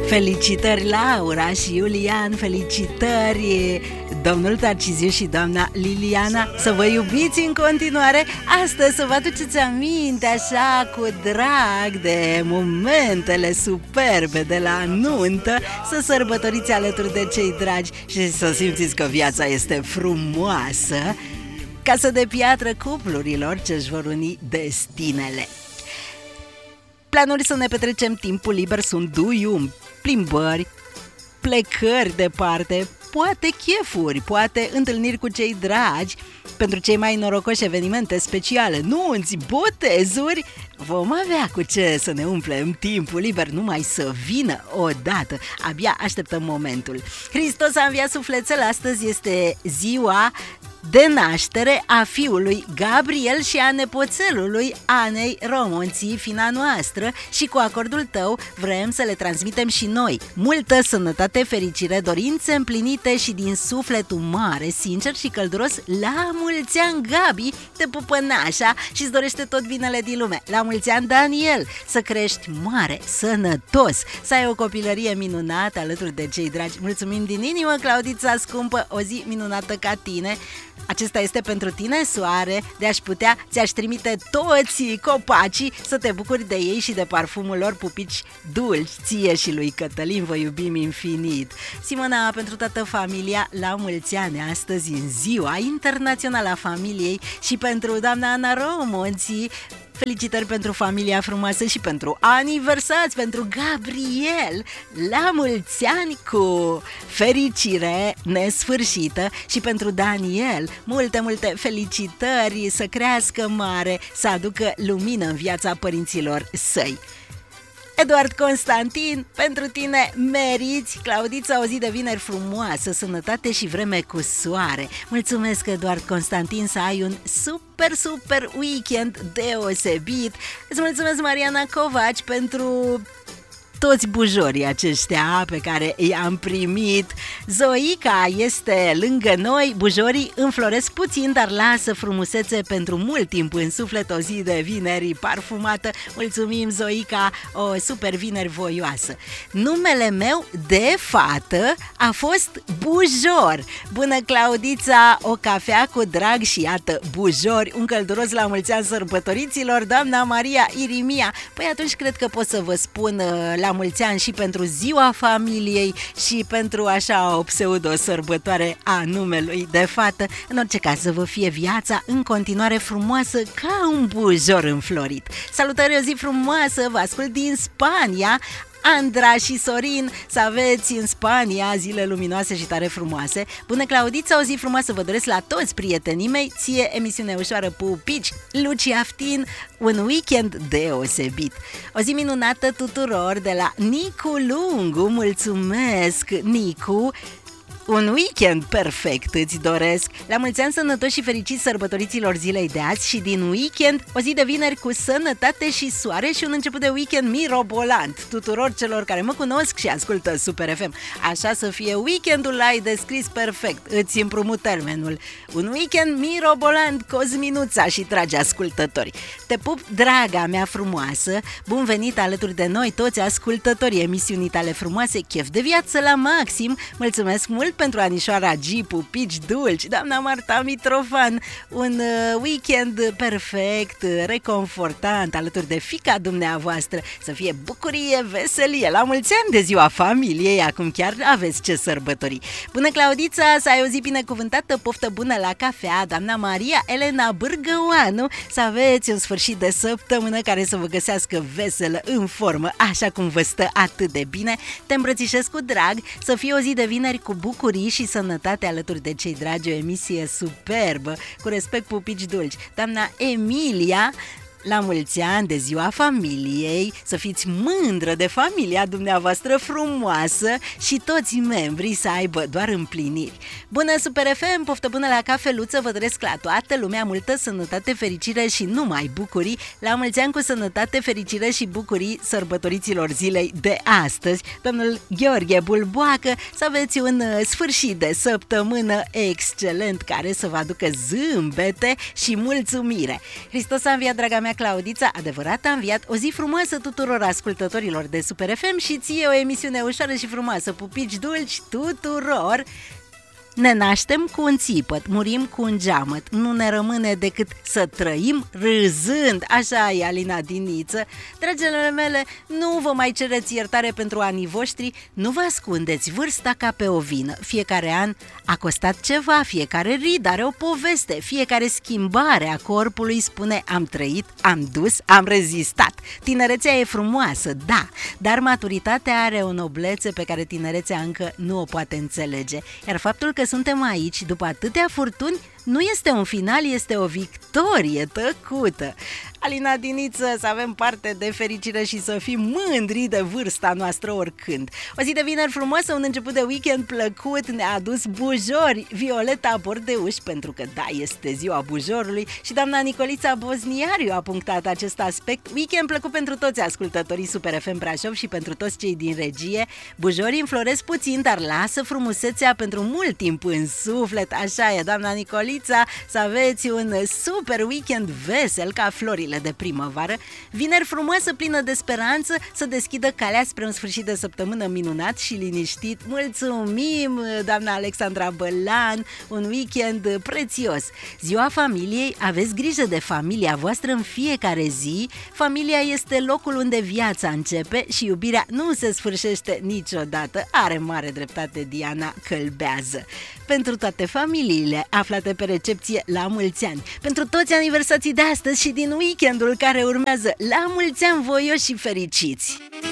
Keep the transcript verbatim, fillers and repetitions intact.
Felicitări Laura și Iulian, felicitări domnul Tarciziu și doamna Liliana. Să vă iubiți în continuare. Astăzi să vă aduceți aminte așa cu drag de momentele superbe de la nuntă, să sărbătoriți alături de cei dragi și să simțiți că viața este frumoasă. Casă de piatră cuplurilor ce-și vor uni destinele. Planuri să ne petrecem timpul liber sunt duium, plimbări, plecări departe, poate chefuri, poate întâlniri cu cei dragi, pentru cei mai norocoși evenimente speciale, nunți, botezuri. Vom avea cu ce să ne umplem timpul liber, numai să vină odată. Abia așteptăm momentul. Hristos a înviat sufletel, astăzi este ziua de naștere a fiului Gabriel și a nepoțelului Anei Romonții, fina noastră, și cu acordul tău vrem să le transmitem și noi multă sănătate, fericire, dorințe împlinite și din sufletul mare, sincer și călduros. La mulți ani, Gabi, te pupă nașa și îți dorește tot binele din lume. La mulți ani, Daniel, să crești mare, sănătos, să ai o copilărie minunată alături de cei dragi. Mulțumim din inimă, Claudița scumpă, o zi minunată ca tine. Acesta este pentru tine, soare, de aș putea, ți-aș trimite toți copacii să te bucuri de ei și de parfumul lor, pupici dulci, ție și lui Cătălin, vă iubim infinit. Simona, pentru toată familia, la mulți ani astăzi, în ziua internațională a familiei, și pentru doamna Ana Romonții, felicitări pentru familia frumoasă și pentru aniversați, pentru Gabriel, la mulți ani cu fericire nesfârșită, și pentru Daniel, multe, multe felicitări, să crească mare, să aducă lumină în viața părinților săi. Eduard Constantin, pentru tine meriți, Claudița, o zi de vineri frumoasă, sănătate și vreme cu soare. Mulțumesc, Eduard Constantin, să ai un super, super weekend deosebit. Îți mulțumesc, Mariana Covaci, pentru toți bujorii aceștia pe care i-am primit. Zoica este lângă noi, bujorii înfloresc puțin, dar lasă frumusețe pentru mult timp în suflet, o zi de vineri parfumată. Mulțumim, Zoica, o super vineri voioasă. Numele meu de fată a fost Bujor. Bună, Claudița, o cafea cu drag și iată bujori. Un călduros la mulți ani sărbătoriților, doamna Maria Irimia. Păi atunci cred că pot să vă spun la la mulți ani și pentru ziua familiei și pentru așa o pseudo-sărbătoare a numelui de fată. În orice caz, să vă fie viața în continuare frumoasă ca un bujor înflorit. Salutări, o zi frumoasă, vă ascult din Spania. Andra și Sorin, să aveți în Spania zile luminoase și tare frumoase. Bună, Claudița, o zi frumoasă vă doresc la toți prietenii mei, ție emisiune ușoară, pupici, Luci Aftin, un weekend deosebit. O zi minunată tuturor de la Nicu Lungu, mulțumesc, Nicu. Un weekend perfect îți doresc. La mulți ani sănătoși și fericiți sărbătoriților zilei de azi și din weekend, o zi de vineri cu sănătate și soare și un început de weekend mirobolant tuturor celor care mă cunosc și ascultă Super F M. Așa să fie weekendul, l-ai descris perfect, îți împrumut termenul. Un weekend mirobolant, Cosminuța și tragi ascultători. Te pup, draga mea frumoasă, bun venit alături de noi toți ascultătorii emisiunii tale frumoase, chef de viață la maxim. Mulțumesc mult pentru Anișoara G, pupici dulci, doamna Marta Mitrofan, un uh, weekend perfect, reconfortant alături de fiica dumneavoastră, să fie bucurie, veselie, la mulți ani de ziua familiei, acum chiar aveți ce sărbători. Bună, Claudița, să ai o zi binecuvântată, poftă bună la cafea, doamna Maria Elena Bârgăoanu, să aveți un sfârșit de săptămână care să vă găsească veselă, în formă, așa cum vă stă atât de bine. Te îmbrățișez cu drag, să fie o zi de vineri cu bucurie și sănătate alături de cei dragi, o emisie superbă, cu respect, pupici dulci. Doamna Emilia, la mulți ani de ziua familiei, să fiți mândră de familia dumneavoastră frumoasă și toți membrii să aibă doar împliniri. Bună, Super F M, poftă bună la cafeluță, vă doresc la toată lumea multă sănătate, fericire și numai bucurii. La mulți ani cu sănătate, fericire și bucurii sărbătoriților zilei de astăzi. Domnul Gheorghe Bulboacă, să aveți un sfârșit de săptămână excelent care să vă aducă zâmbete și mulțumire. Hristos a înviat, draga mea Claudița, adevărat a înviat. O zi frumoasă tuturor ascultătorilor de Super F M și ție o emisiune ușoară și frumoasă. Pupici dulci tuturor! Ne naștem cu un țipăt, murim cu un geamăt. Nu ne rămâne decât să trăim râzând. Așa e, Alina Diniță. Dragile mele, nu vă mai cereți iertare pentru anii voștri. Nu vă ascundeți vârsta ca pe o vină. Fiecare an a costat ceva, fiecare rid are o poveste, fiecare schimbare a corpului spune am trăit, am dus, am rezistat. Tinerețea e frumoasă, da, dar maturitatea are o noblețe pe care tinerețea încă nu o poate înțelege. Iar faptul că suntem aici după atâtea furtuni nu este un final, este o victorie tăcută. Alina Diniță, să avem parte de fericire și să fim mândri de vârsta noastră oricând. O zi de vineri frumoasă, un început de weekend plăcut ne-a adus bujori. Violeta Bordeuș, pentru că da, este ziua bujorului, și doamna Nicolița Bosniariu a punctat acest aspect. Weekend plăcut pentru toți ascultătorii Super F M Brașov și pentru toți cei din regie. Bujorii înfloresc puțin, dar lasă frumusețea pentru mult timp în suflet. Așa e, doamna Nicolița, să aveți un super weekend vesel ca florile de primăvară. Vineri frumoasă, plină de speranță, să deschidă calea spre un sfârșit de săptămână minunat și liniștit. Mulțumim, doamna Alexandra Bălan, un weekend prețios. Ziua familiei, aveți grijă de familia voastră în fiecare zi. Familia este locul unde viața începe și iubirea nu se sfârșește niciodată. Are mare dreptate Diana Călbează. Pentru toate familiile aflate pe recepție, la mulți ani. Pentru toți aniversații de astăzi și din weekendul care urmează, la mulți ani voioși și fericiți!